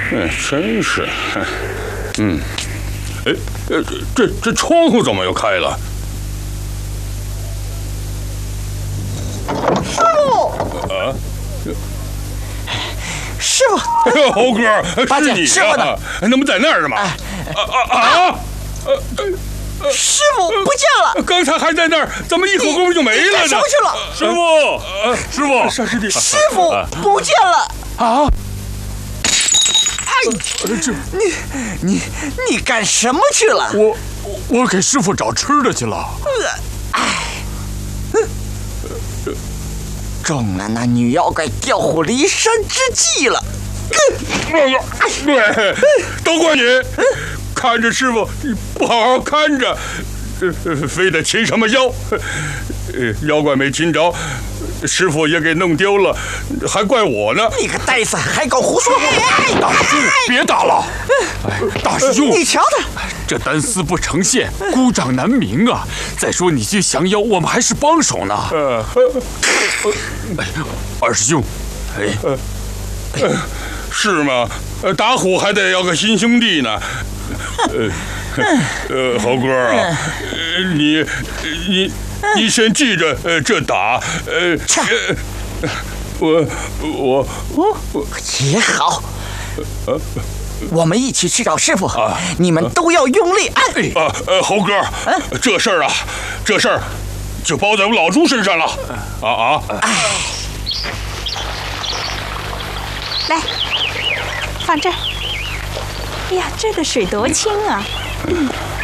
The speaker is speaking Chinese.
真是，这窗户怎么又开了？ 师傅！师傅！ 猴哥，是你师傅呢？ 那不在那儿呢吗？ 师傅不见了！ 刚才还在那儿，怎么一会儿功夫就没了呢？ 什么去了？ 师傅，沙师弟， 师傅不见了！ 啊！ 哎，你干什么去了？ 我给师傅找吃的去了。 中了那女妖怪调虎离山之计了！ 对，都怪你，看着师傅你不好好看着，非得擒什么妖，妖怪没擒着，师傅也给弄丢了，还怪我呢！ 你个呆子，还搞胡说！ 大师兄，别打了！大师兄， 你瞧他， 这单丝不成线，孤掌难鸣啊！再说你去降妖，我们还是帮手呢。二师兄， 是吗？打虎还得要个新兄弟呢。猴哥啊，你先记着这打。我也好。我们一起去找师傅，你们都要用力按。 猴哥，这事儿就包在我老朱身上了。 来，放这儿。哎呀，这个水多清啊！